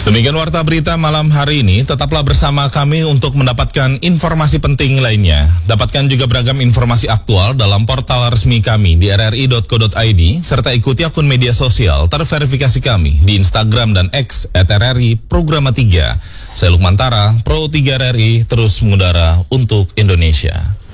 Demikian warta berita malam hari ini. Tetaplah bersama kami untuk mendapatkan informasi penting lainnya. Dapatkan juga beragam informasi aktual dalam portal resmi kami di rri.co.id serta ikuti akun media sosial terverifikasi kami di Instagram dan X @RRI Programa 3. Saya Lukman Tara, Pro 3 RRI terus mengudara untuk Indonesia.